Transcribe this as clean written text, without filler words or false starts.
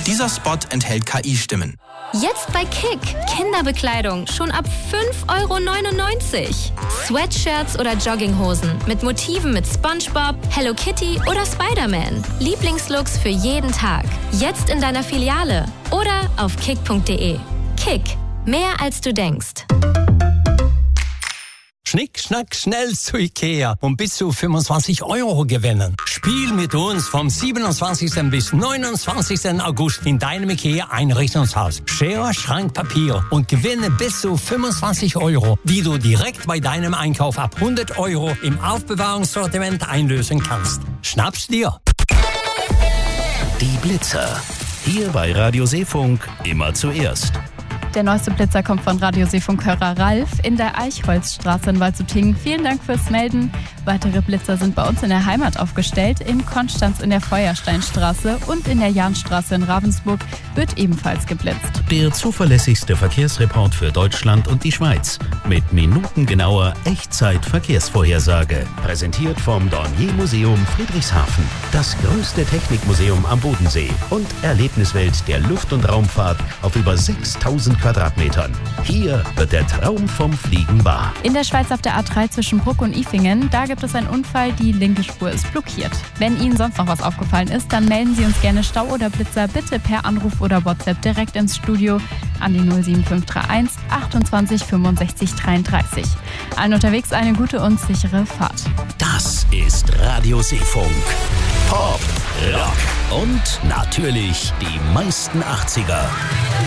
Dieser Spot enthält KI-Stimmen. Jetzt bei Kick. Kinderbekleidung schon ab 5,99 €. Sweatshirts oder Jogginghosen mit Motiven mit SpongeBob, Hello Kitty oder Spider-Man. Lieblingslooks für jeden Tag. Jetzt in deiner Filiale oder auf kick.de. Kick. Mehr als du denkst. Schnick, schnack, schnell zu Ikea und bis zu 25 € gewinnen. Spiel mit uns vom 27. bis 29. August in deinem Ikea-Einrichtungshaus. Schere, Schrank, Papier und gewinne bis zu 25 €, die du direkt bei deinem Einkauf ab 100 € im Aufbewahrungssortiment einlösen kannst. Schnapp's dir! Die Blitzer. Hier bei Radio Seefunk immer zuerst. Der neueste Blitzer kommt von Radioseefunkhörer Ralf in der Eichholzstraße in Waldshutingen. Vielen Dank fürs Melden. Weitere Blitzer sind bei uns in der Heimat aufgestellt. In Konstanz in der Feuersteinstraße und in der Jahnstraße in Ravensburg wird ebenfalls geblitzt. Der zuverlässigste Verkehrsreport für Deutschland und die Schweiz. Mit minutengenauer Echtzeit-Verkehrsvorhersage. Präsentiert vom Dornier-Museum Friedrichshafen. Das größte Technikmuseum am Bodensee. Und Erlebniswelt der Luft- und Raumfahrt auf über 6000 Quadratmetern. Hier wird der Traum vom Fliegen wahr. In der Schweiz auf der A3 zwischen Bruck und Ifingen, da gibt es einen Unfall, die linke Spur ist blockiert. Wenn Ihnen sonst noch was aufgefallen ist, dann melden Sie uns gerne Stau oder Blitzer bitte per Anruf oder WhatsApp direkt ins Studio an die 07531 28 65 33. Allen unterwegs eine gute und sichere Fahrt. Das ist Radio Seefunk. Pop, Rock und natürlich die meisten 80er.